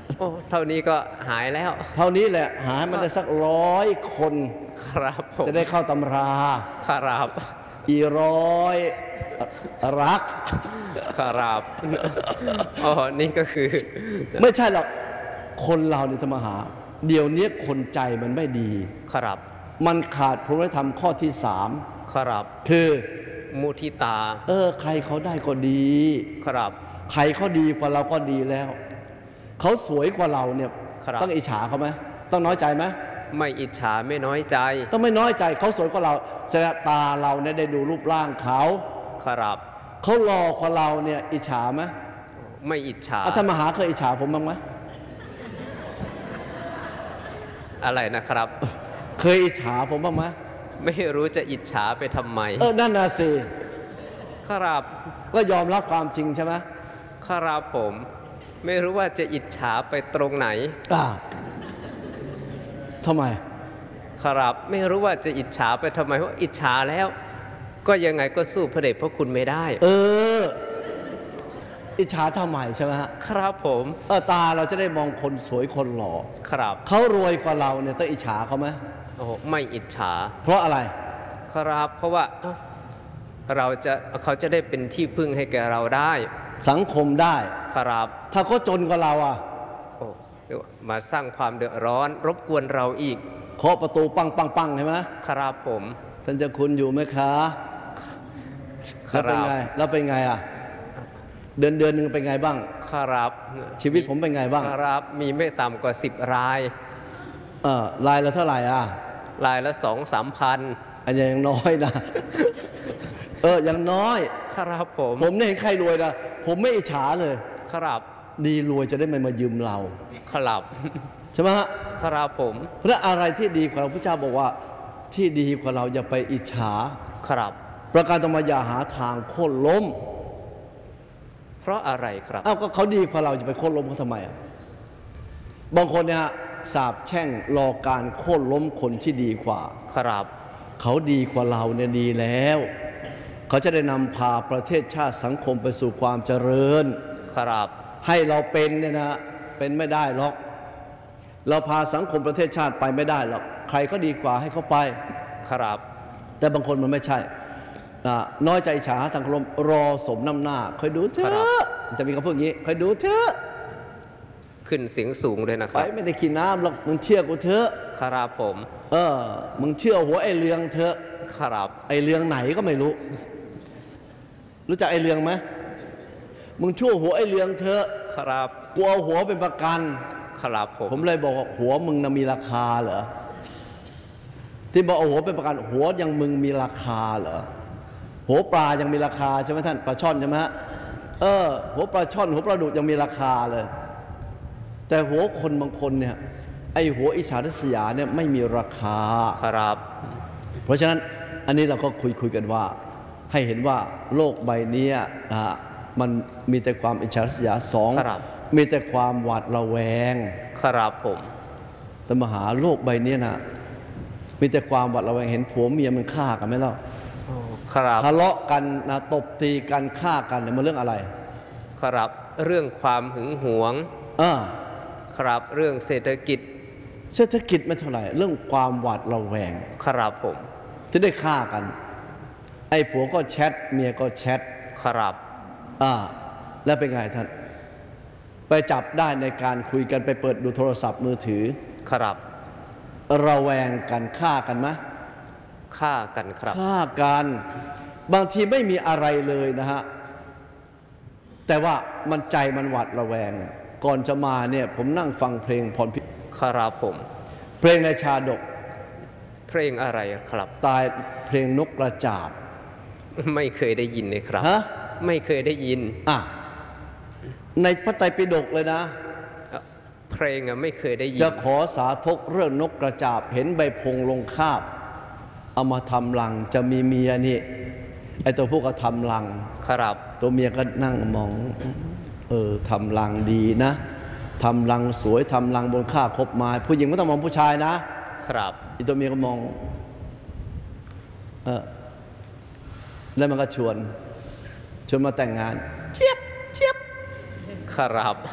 Speaker 1: โอ้เท่านี้ก็หายแล้ว
Speaker 2: เท่านี้แหละหามันได้สักร้อยคน
Speaker 1: ครับผม
Speaker 2: จะได้เข้าตำรา
Speaker 1: ครับ
Speaker 2: อีร้อยรัก
Speaker 1: ครับอ๋อนี่ก็คือ
Speaker 2: ไม่ใช่หรอกคนเราเนี่ยธรรมหา เดี๋ยวนี้คนใจมันไม่ดี
Speaker 1: ครับ
Speaker 2: มันขาดพรหมธรรมข้อที่สาม
Speaker 1: ครับ
Speaker 2: คือ
Speaker 1: มุทิตา
Speaker 2: เออใครเขาได้ก็ดี
Speaker 1: ครับ
Speaker 2: ใครเขาดีกว่าเราก็ดีแล้ว เขาสวยกว่าเราเนี่ย
Speaker 1: ครับ
Speaker 2: ต้องอิจฉาเขาไหมต้องน้อยใจไหม
Speaker 1: ไม่อิจฉาไม่น้อยใจ
Speaker 2: ต้องไม่น้อยใจเขาสวยกว่าเราแสดงตาเราเนี่ยได้ดูรูปร่างเขา
Speaker 1: ครับ
Speaker 2: เขาหล่อกว่าเราเนี่ยอิจฉาไหม
Speaker 1: ไม่อิจฉา
Speaker 2: อาท่านมหาเคยอิจฉาผมบ้างไหม
Speaker 1: อะไรนะครับ
Speaker 2: เคยอิจฉาผมบ้างไหม
Speaker 1: ไม่รู้จะอิจฉาไปทำไม
Speaker 2: เออนั่นน่ะสิ
Speaker 1: ครับ
Speaker 2: ก็ยอมรับความจริงใช่ไหม
Speaker 1: ครับผม ไม่รู้ว่าจะอิจฉาไปตรงไหน
Speaker 2: อ่าทำไม
Speaker 1: ครับ ไม่รู้ว่าจะอิจฉาไปทำไมเพราะอิจฉาแล้ว ก็ยังไงก็สู้พระเดชพระคุณไม่ได้
Speaker 2: เออ อิจฉาทำไมใช่ไหมฮะ
Speaker 1: ครับผม
Speaker 2: เออตาเราจะได้มองคนสวยคนหล่อ
Speaker 1: ครับ
Speaker 2: เขารวยกว่าเราเนี่ยต้องอิจฉาเขาไหม
Speaker 1: โอ้โหไม่อิจฉา
Speaker 2: เพราะอะไร
Speaker 1: ครับ เพราะว่าเอ้าเราจะเขาจะได้เป็นที่พึ่งให้แก่เราได้
Speaker 2: สังคมได้
Speaker 1: ครับ
Speaker 2: ถ้าเขาจนกว่าเราอ่ะ
Speaker 1: โอ้เดี๋ยวมาสร้างความเดือดร้อน รบกวนเราอีก
Speaker 2: เคาะประตูปังปังปังใช่ไหม
Speaker 1: ครับผม
Speaker 2: ท่านเจ้าคุณอยู่ไหมคะ
Speaker 1: ค
Speaker 2: แล้ว
Speaker 1: รั
Speaker 2: เป็น
Speaker 1: บ
Speaker 2: ไงแล้วเป็นไงอ่ะเดือนเดือนหนึ่งเป็นไงบ้าง
Speaker 1: ครับ
Speaker 2: ชีวิตผมเป็นไงบ้าง
Speaker 1: ครับ มีไม่ต่ำกว่าสิบราย
Speaker 2: เออรายละเท่าไหร่อ่ะ
Speaker 1: รายละสองสามพัน
Speaker 2: อันนี้ยังน้อยนะ เออยังน้อย
Speaker 1: ครับผม
Speaker 2: ผมเนี่ยเห็นใครรวยนะผมไม่อิจฉาเลย
Speaker 1: ครับ
Speaker 2: ดีรวยจะได้ไม่มายืมเรา
Speaker 1: ครับ
Speaker 2: ใช่ไหมฮะ
Speaker 1: ครับผม
Speaker 2: เพราะอะไรที่ดีกว่าเราพระเจ้าบอกว่าที่ดีกว่าเราอย่าไปอิจฉา
Speaker 1: ครับ
Speaker 2: ประการต่อมาอย่าหาทางโค่นล้ม
Speaker 1: เพราะอะไรครับ
Speaker 2: เอ้าก็เขาดีกว่าเราจะไปโค่นล้มเขาทำไมอ่ะบางคนเนี่ยสาบแช่งรอการโค่นล้มคนที่ดีกว่า
Speaker 1: ครับ
Speaker 2: เขาดีกว่าเราเนี่ยดีแล้ว เขาจะได้นำพาประเทศชาติสังคมไปสู่ความเจริญ
Speaker 1: ครับ
Speaker 2: ให้เราเป็นเนี่ยนะเป็นไม่ได้หรอก เราพาสังคมประเทศชาติไปไม่ได้หรอกใครก็ดีกว่าให้เขาไป
Speaker 1: ครับ
Speaker 2: แต่บางคนมันไม่ใช่นะน้อยใจฉาทางลมรอสมน้ำหน้าคอยดูเถ
Speaker 1: ครั
Speaker 2: อะ
Speaker 1: บ
Speaker 2: จะมีคำพูดอย่างนี้คอยดูเถอะ
Speaker 1: ขึ้นเสียงสูงเลยนะค
Speaker 2: ไป
Speaker 1: รับ
Speaker 2: ไม่ได้กินน้ำหรอกมึงเชื่อกูเถอะ
Speaker 1: ครับผม
Speaker 2: เออมึงเชื่อหัวไอ้เรืองเถอะ
Speaker 1: ครับ
Speaker 2: ไอ้เรืองไหนก็ไม่รู้ รู้จักไอ้เรืองไหมมึงชั่วหัวไอ้เรืองเถอะ
Speaker 1: ครับ
Speaker 2: กูเอาหัวเป็นประกัน
Speaker 1: ครับผม
Speaker 2: ผมเลยบอกว่าหัวมึงน่ะมีราคาเหรอที่บอกเอาหัวเป็นประกันหัวยังมึงมีราคาเหรอหัวปลายังมีราคาใช่ไหมท่านปลาช่อนใช่ไหมฮะเออหัวปลาช่อนหัวปลาดุกยังมีราคาเลย แต่หัวคนบางคนเนี่ยไอหัวอิจฉาริษยาเนี่ยไม่มีราคา
Speaker 1: ครับ
Speaker 2: เพราะฉะนั้นอันนี้เราก็คุยคุยกันว่า ให้เห็นว่าโลกใบนี้นะฮะมันมีแต่ความอิจฉาริษยาสอง
Speaker 1: ครับ
Speaker 2: มีแต่ความหวาดระแวง
Speaker 1: ครับผม
Speaker 2: สมหาโลกใบนี้นะมีแต่ความหวาดระแวงเห็นผัวเมียมันฆ่ากันไหมเล่า
Speaker 1: โอ้ครับ
Speaker 2: ทะเลาะกันนะตบตีกันฆ่ากันเนี่ยมันเรื่องอะไร
Speaker 1: ครับ เรื่องความหึงหวง
Speaker 2: เออ
Speaker 1: ครับ เรื่องเศรษฐกิจ
Speaker 2: เศรษฐกิจไม่เท่าไหร่เรื่องความหวาดระแวง
Speaker 1: ครับผม
Speaker 2: ที่ได้ฆ่ากัน ไอ้ผัวก็แชทเมียก็แชท
Speaker 1: ครับ
Speaker 2: อ่าแล้วเป็นไงท่านไปจับได้ในการคุยกันไปเปิดดูโทรศัพท์มือถือ
Speaker 1: ครับ
Speaker 2: ระแวงกันฆ่ากันไหม
Speaker 1: ฆ่ากันครับ
Speaker 2: ฆ่ากันบางทีไม่มีอะไรเลยนะฮะแต่ว่ามันใจมันหวาดระแวง ก่อนจะมาเนี่ยผมนั่งฟังเพลงพรพิ
Speaker 1: ครับผม
Speaker 2: เพลงในชาดก
Speaker 1: เพลงอะไรครับ
Speaker 2: ตายเพลงนกกระจาบ
Speaker 1: ไม่เคยได้ยินเลยครับ
Speaker 2: ฮะ
Speaker 1: ไม่เคยได้ยิน
Speaker 2: อ่ะในพระไตรปิฎกเลยนะ
Speaker 1: เพลงอะไม่เคยได้ยิน
Speaker 2: จะขอสาธกเรื่องนกกระจาบ เห็นใบพงลงคาบ เอามาทำรังจะมีเมียนี่ไอตัวพวกก็ทำรัง
Speaker 1: ครับ
Speaker 2: ตัวเมียก็นั่งมองเออทำรังดีนะทำรังสวยทำรังบนข้าคบไม้ผู้หญิงไม่ต้องมองผู้ชายนะครับ อีตัวเมียก็มองเออแล้วมันก็ชวนชวนมาแต่งงานเจี๊ยบเจี๊ยบ
Speaker 1: ครับ
Speaker 2: เ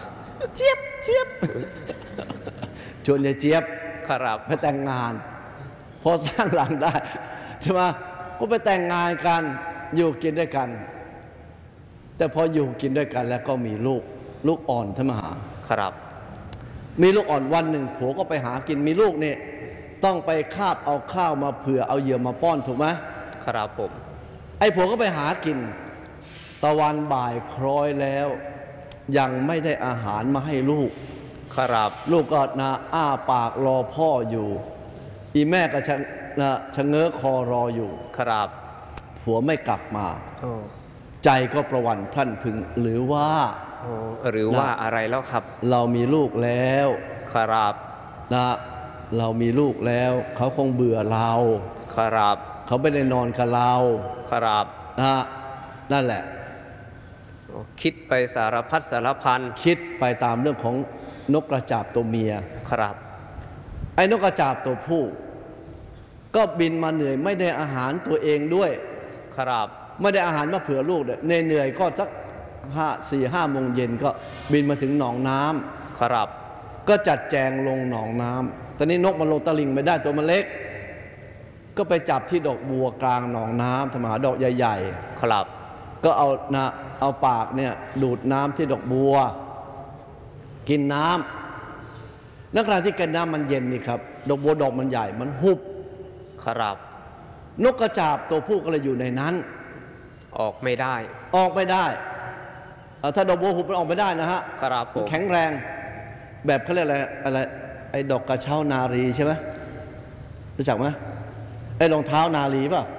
Speaker 2: เจี๊ยบเจี๊ยบชวนยายเจี๊ยบ
Speaker 1: ครับ
Speaker 2: ไปแต่งงานพอสร้างหลังได้ใช่ไหมก็ไปแต่งงานกันอยู่กินด้วยกัน แต่พออยู่กินด้วยกันแล้วก็มีลูกลูกอ่อนท่านมหา
Speaker 1: ครับ
Speaker 2: มีลูกอ่อนวันหนึ่งผัวก็ไปหากินมีลูกเนี่ยต้องไปคาบเอาข้าวมาเผื่อเอาเหยื่อมาป้อนถูกไหม
Speaker 1: ครับผม
Speaker 2: ไอ้ผัวก็ไปหากินตะวันบ่ายคล้อยแล้วยังไม่ได้อาหารมาให้ลูก
Speaker 1: ครับ
Speaker 2: ลูกก็นะอ้าปากรอพ่ออยู่อีแม่ก็ชะนะชะเง้อคอรออยู่
Speaker 1: ครับ
Speaker 2: ผัวไม่กลับมา
Speaker 1: โอ้
Speaker 2: ใจก็ประวันพรั่นพรึงหรือว่า
Speaker 1: โอ้หรือว่าอะไรแล้วครับ
Speaker 2: เรามีลูกแล้ว
Speaker 1: ครับ
Speaker 2: นะเรามีลูกแล้วเขาคงเบื่อเรา
Speaker 1: ครับ
Speaker 2: เขาไม่ได้นอนกับเรา
Speaker 1: ครับ
Speaker 2: นะนั่นแหละ
Speaker 1: คิดไปสารพัดสารพัน
Speaker 2: คิดไปตามเรื่องของนกกระจาบตัวเมีย
Speaker 1: ครับ
Speaker 2: ไอ้นกกระจาบตัวผู้ก็บินมาเหนื่อยไม่ได้อาหารตัวเองด้วย
Speaker 1: ครับ
Speaker 2: ไม่ได้อาหารมาเผื่อลูกเนี่ยเหนื่อยๆก็สักห้าสี่ห้าโมงเย็นก็บินมาถึงหนองน้ำ
Speaker 1: ครับ
Speaker 2: ก็จัดแจงลงหนองน้ำตอนนี้นกมันลงตะลิงไม่ได้ตัวมันเล็ก ก็ไปจับที่ดอกบัวกลางหนองน้ำทำหาดอกใหญ่
Speaker 1: ครับ
Speaker 2: ๆก็เอานะเอาปากเนี่ยดูดน้ำที่ดอกบัว กินน้ำนักขณะที่กินน้ำมันเย็นนี่ครับดอกบัวดอกมันใหญ่มันหุบ
Speaker 1: ครับ
Speaker 2: นกกระจาบตัวผู้ก็เลยอยู่ในนั้น
Speaker 1: ออกไม่ได้
Speaker 2: ออกไม่ได้เอ่อถ้าดอกบัวหุบมันออกไม่ได้นะฮะ
Speaker 1: ครับผ
Speaker 2: มัน
Speaker 1: ม
Speaker 2: แข็งแรงแบบเขาเรียกอะไรอะไรไอ้ดอกกระเช้านารีใช่ไหมรู้จักไหมไอ้รองเท้านารีป่ะ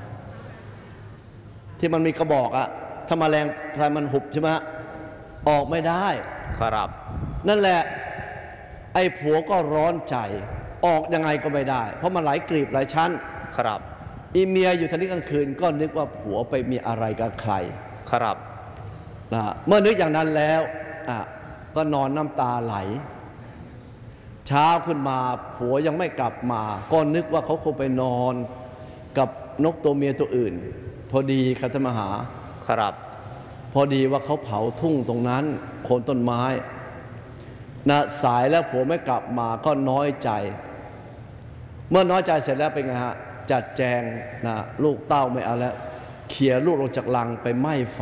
Speaker 2: ที่มันมีกระบอกอะถ้าแมลงพรายมันหุบใช่ไหมออกไม่ได้
Speaker 1: ครับ
Speaker 2: นั่นแหละไอ้ผัวก็ร้อนใจออกยังไงก็ไม่ได้ เพราะมันหลายกลีบหลายชั้น
Speaker 1: ครับ
Speaker 2: อีเมียอยู่ทันทีกลางคืนก็นึกว่าผัวไปมีอะไรกับใคร
Speaker 1: ครับ
Speaker 2: นะเมื่อนึกอย่างนั้นแล้วอ่ะก็นอนน้ำตาไหลเช้าขึ้นมาผัวยังไม่กลับมาก็นึกว่าเขาคงไปนอนกับนกตัวเมียตัวอื่น พอดีคัตมหา
Speaker 1: ครับ
Speaker 2: พอดีว่าเขาเผาทุ่งตรงนั้นโคนต้นไม้นะสายแล้วผัวไม่กลับมาก็น้อยใจ เมื่อน้อยใจเสร็จแล้วเป็นไงฮะจัดแจงนะลูกเต้าไม่เอาแล้วเขี่ยลูกลงจากลังไปไหม้ไฟ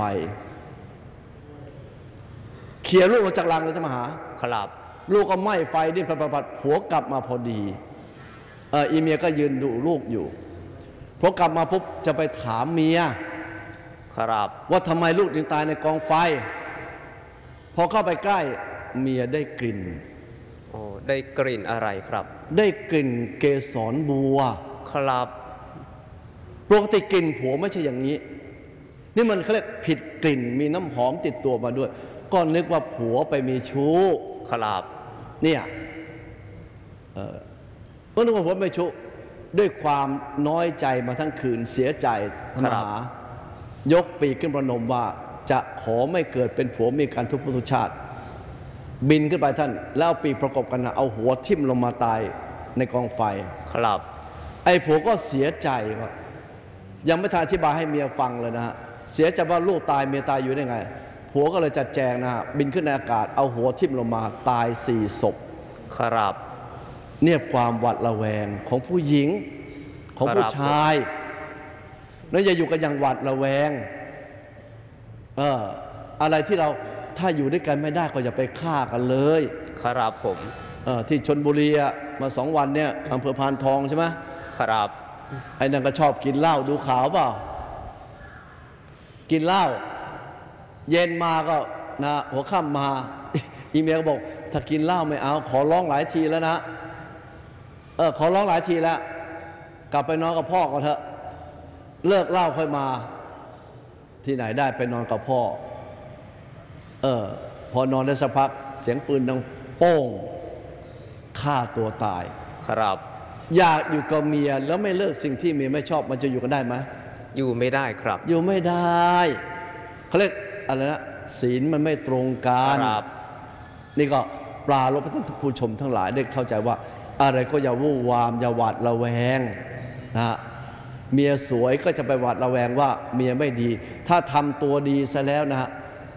Speaker 2: เขี่ยลูกลงจากลังเลยท่านมหา
Speaker 1: ครับ
Speaker 2: ลูกก็ไหม้ไฟดิ้นผัดๆผัวกลับมาพอดีเอออีเมียก็ยืนดูลูกอยู่พอกลับมาปุ๊บจะไปถามเมีย
Speaker 1: ครับ
Speaker 2: ว่าทำไมลูกถึงตายในกองไฟพอเข้าไปใกล้เมียได้กลิ่น
Speaker 1: โอ้ได้กลิ่นอะไรครับ
Speaker 2: ได้กลิ่นเกสรบัว
Speaker 1: ครับ
Speaker 2: ปกติกลิ่นผัวไม่ใช่อย่างนี้ นี่มันเขาเรียกผิดกลิ่นมีน้ำหอมติดตัวมาด้วยก็นึกว่าผัวไปมีชู้
Speaker 1: ครับ
Speaker 2: เนี่ยเออก็นึกว่าผัวไปชู้ด้วยความน้อยใจมาทั้งคืนเสียใจท่านมหายกปีกขึ้นประนมว่าจะขอไม่เกิดเป็นผัวมีการทุกข์ทุกชาติ บินขึ้นไปท่านแล้วเอาปีกประกบกันนะเอาหัวทิ่มลงมาตายในกองไฟ
Speaker 1: ครับ
Speaker 2: ไอ้ผัวก็เสียใจว่ายังไม่ทันอธิบายให้เมียฟังเลยนะฮะเสียใจว่าลูกตายเมียตายอยู่ได้ไงผัวก็เลยจัดแจงนะฮะบินขึ้นในอากาศเอาหัวทิ่มลงมาตายสี่ศพ
Speaker 1: ครับ
Speaker 2: เนี่ยความหวาดระแวงของผู้หญิงของผู้ชายแล้วอย่าอยู่กันอย่างหวาดระแวงเอออะไรที่เราถ้าอยู่ด้วยกันไม่ได้ก็อย่าไปฆ่ากันเลย
Speaker 1: ครับผม
Speaker 2: เออที่ชนบุรีมาสองวันเนี่ยอำเภอพานทองใช่ไหม
Speaker 1: ครับ
Speaker 2: ไอ้นั่นก็ชอบกินเหล้าดูข่าวเปล่ากินเหล้าเย็นมาก็นะหัวค่ำมา อีเมียก็บอกถ้ากินเหล้าไม่เอาขอร้องหลายทีแล้วนะเออขอร้องหลายทีแล้วกลับไปนอนกับพ่อก่อนเถอะเลิกเหล้าค่อยมาที่ไหนได้ไปนอนกับพ่อเออพอนอนได้สักพักเสียงปืนดังโป้งฆ่าตัวตาย
Speaker 1: ครับ
Speaker 2: อยากอยู่กับเมียแล้วไม่เลิกสิ่งที่เมียไม่ชอบมันจะอยู่กันได้ไหม
Speaker 1: อยู่ไม่ได้ครับ
Speaker 2: อยู่ไม่ได้เขาเรียกอะไรนะศีลมันไม่ตรงกัน
Speaker 1: ครับ
Speaker 2: นี่ก็ปลาลบให้ท่านผู้ชมทั้งหลายได้เข้าใจว่าอะไรก็อย่าวู่วามอย่าหวาดระแวงนะเมียสวยก็จะไปหวาดระแวงว่าเมียไม่ดี ถ้าทำตัวดีซะแล้วนะฮะ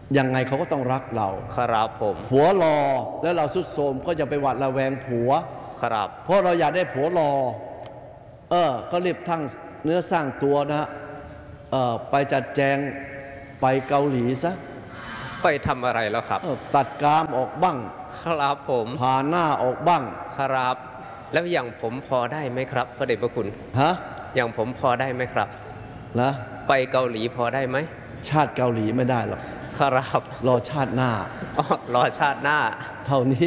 Speaker 2: ยังไงเขาก็ต้องรักเรา
Speaker 1: ครับผม
Speaker 2: ผัวรอแล้วเราสุดโทรมก็จะไปหวาดระแวงผัว
Speaker 1: ครับ
Speaker 2: เพราะเราอยากได้ผัวรอเออก็รีบทั้งเนื้อสร้างตัวนะเออไปจัดแจงไปเกาหลีซะ
Speaker 1: ไปทำอะไรแล้วครับ
Speaker 2: เออตัดกรามออกบ้าง
Speaker 1: ครับผม
Speaker 2: ผ่าหน้าออกบ้าง
Speaker 1: ครับ แล้วอย่างผมพอได้ไหมครับพระเดชพระคุณ
Speaker 2: ฮะ
Speaker 1: อย่างผมพอได้ไหมครับ
Speaker 2: นะ
Speaker 1: ไปเกาหลีพอได้ไหม
Speaker 2: ชาติเกาหลีไม่ได้หรอก
Speaker 1: ครับ
Speaker 2: รอชาติหน้า
Speaker 1: อ๋อรอชาติหน้า
Speaker 2: เท่านี้